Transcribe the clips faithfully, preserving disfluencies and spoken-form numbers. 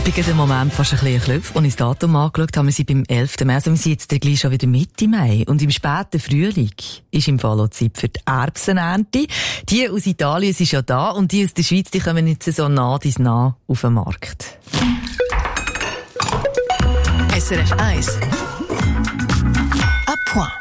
Ich habe den Moment fast ein bisschen geklopft, als ich das Datum angeschaut habe. Wir sind beim elften Mai, also wir sind jetzt gleich schon wieder Mitte Mai. Und im späten Frühling ist im Fall auch Zeit für die Erbsenernte. Die aus Italien sind schon da und die aus der Schweiz, die kommen jetzt so nah bis nah auf den Markt. S R F eins. À point.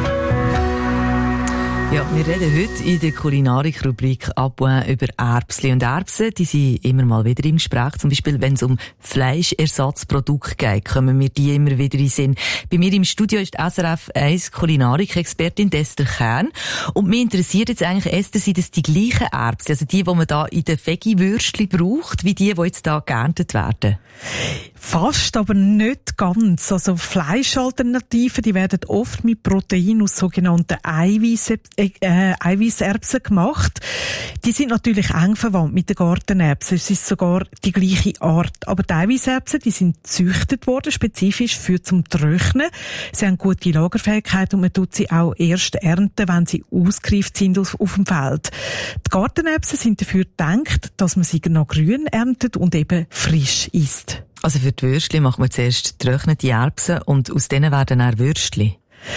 Ja, wir reden heute in der Kulinarik-Rubrik «À point» über Erbsli. Und Erbsen, die sind immer mal wieder im Gespräch. Zum Beispiel, wenn es um Fleischersatzprodukte geht, kommen mir die immer wieder in den Sinn. Bei mir im Studio ist die S R F eins Kulinarik-Expertin Esther Kern. Und mich interessiert jetzt eigentlich, Esther, sind das die gleichen Erbsli, also die, die man da in den Veggie-Würstchen braucht, wie die, die jetzt da geerntet werden? Fast, aber nicht ganz. Also Fleischalternativen, die werden oft mit Protein aus sogenannten Eiweiß, äh, Eiweißerbsen gemacht. Die sind natürlich eng verwandt mit den Gartenerbsen. Es ist sogar die gleiche Art. Aber die Eiweißerbsen, die sind gezüchtet worden, spezifisch für zum Trocknen. Sie haben gute Lagerfähigkeit und man tut sie auch erst ernten, wenn sie ausgereift sind auf, auf dem Feld. Die Gartenerbsen sind dafür gedacht, dass man sie noch grün erntet und eben frisch isst. Also für die Würstchen macht man zuerst getrocknete Erbsen und aus denen werden dann Würstchen.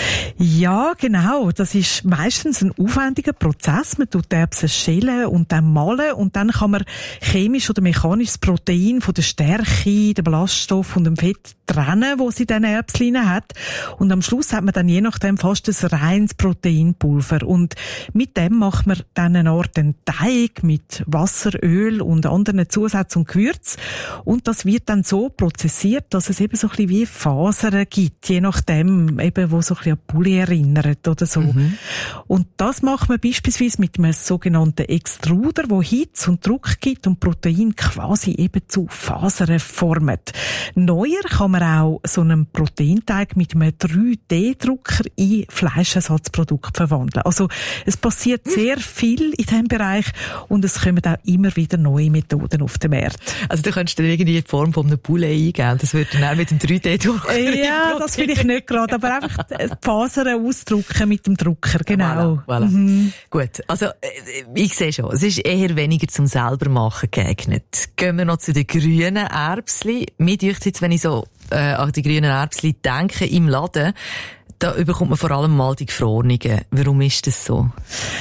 Ja, genau. Das ist meistens ein aufwendiger Prozess. Man tut die Erbsen schälen und dann mahlen und dann kann man chemisch oder mechanisch das Protein von der Stärke, dem Ballaststoff und dem Fett trennen, wo sie dann Erbsen hat. Und am Schluss hat man dann je nachdem fast ein reines Proteinpulver. Und mit dem macht man dann eine Art einen Teig mit Wasser, Öl und anderen Zusätzen und Gewürzen. Und das wird dann so prozessiert, dass es eben so ein bisschen wie Fasern gibt, je nachdem eben, wo so ein bisschen an Poulet erinnert oder so. Mhm. Und das macht man beispielsweise mit einem sogenannten Extruder, wo Hitze und Druck gibt und Protein quasi eben zu Fasern formt. Neuer kann man auch so einen Proteinteig mit einem drei D Drucker in Fleischersatzprodukte verwandeln. Also es passiert sehr viel in diesem Bereich und es kommen auch immer wieder neue Methoden auf den Markt. Also du könntest dann irgendwie die Form von einem Poulet eingeben, das würde dann auch mit dem drei D Drucker. Ja, das will ich nicht gerade, aber einfach die Fasern ausdrucken mit dem Drucker, genau. Voilà, voilà. Mhm. Gut, also ich sehe schon, es ist eher weniger zum selber machen geeignet. Gehen wir noch zu den grünen Erbsli. Mir dünkt jetzt, wenn ich so äh, an die grünen Erbsli denke, im Laden, da bekommt man vor allem mal die Gefrorenen. Warum ist das so?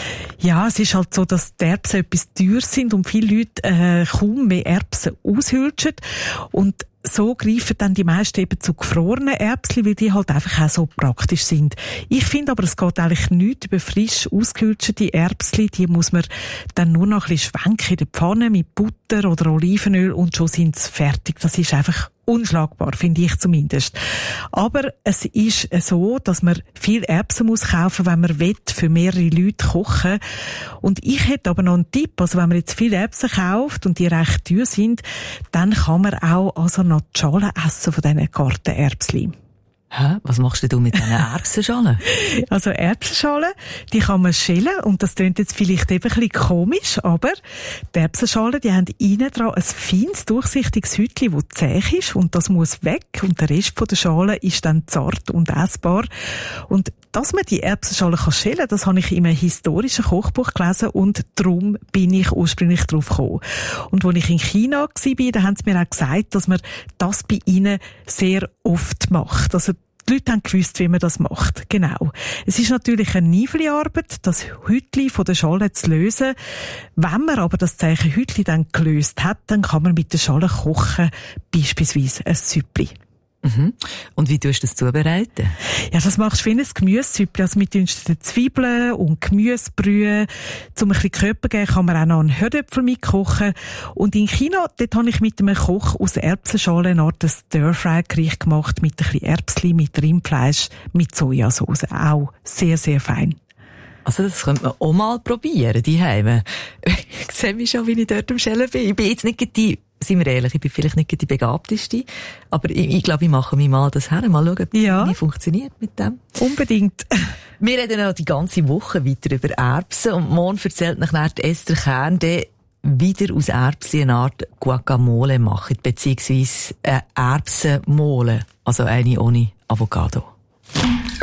Ja, es ist halt so, dass die Erbsen etwas teuer sind und viele Leute äh, kaum mehr Erbsen aushülsen. Und so greifen dann die meisten eben zu gefrorenen Erbsen, weil die halt einfach auch so praktisch sind. Ich finde aber, es geht eigentlich nichts über frisch ausgehüllte Erbsen. Die muss man dann nur noch ein bisschen schwenken in der Pfanne mit Butter oder Olivenöl und schon sind sie fertig. Das ist einfach unschlagbar, finde ich zumindest. Aber es ist so, dass man viel Erbsen muss kaufen, wenn man will, für mehrere Leute kochen. Und ich hätte aber noch einen Tipp. Also wenn man jetzt viele Erbsen kauft und die recht teuer sind, dann kann man auch also noch die Schalen essen von diesen Gartenerbsen. Hä? Was machst du mit diesen Erbsenschalen? Also Erbsenschalen, die kann man schälen und das klingt jetzt vielleicht eben ein bisschen komisch, aber die Erbsenschalen, die haben innen dran ein feines, durchsichtiges Hütchen, das zäh ist und das muss weg und der Rest von der Schale ist dann zart und essbar. Und dass man die Erbsenschalen kann schälen, das habe ich in einem historischen Kochbuch gelesen und darum bin ich ursprünglich drauf gekommen. Und als ich in China war, da haben sie mir auch gesagt, dass man das bei ihnen sehr oft macht. Also die Leute haben gewusst, wie man das macht. Genau. Es ist natürlich eine Niveli-Arbeit, das Hütli von der Schale zu lösen. Wenn man aber das Zeichen Hütli dann gelöst hat, dann kann man mit der Schale kochen, beispielsweise ein Süppli. Mhm. Und wie tust du das zubereiten? Ja, das machst du wie ein Gemüsesüppli. Also mit dünsteten Zwiebeln und Gemüsebrühe. Zum ein bisschen Körper geben kann man auch noch einen Herdöpfel mitkochen. Und in China, dort habe ich mit einem Koch aus Erbsenschalen eine Art Stir-Fry-Gericht gemacht mit ein bisschen Erbsli, mit Rindfleisch, mit Sojasauce. Auch sehr, sehr fein. Also das könnte man auch mal probieren, die Heime. Ich sehe mich schon, wie ich dort am Schellen bin. Ich bin jetzt nicht die, seien wir ehrlich, ich bin vielleicht nicht die Begabteste, aber ich, ich glaube, ich mache mich mal das her, mal schauen, wie ja. es funktioniert mit dem. Unbedingt. Wir reden noch die ganze Woche weiter über Erbsen und morgen erzählt nachher die Esther Kern, die wieder aus Erbsen eine Art Guacamole machen, beziehungsweise eine Erbsenmole, also eine ohne Avocado.